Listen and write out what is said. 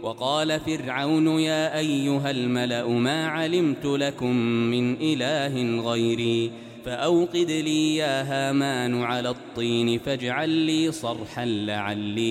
وقال فرعون يا أيها الملأ ما علمت لكم من إله غيري فأوقد لي يا هامان على الطين فاجعل لي صرحا لعلي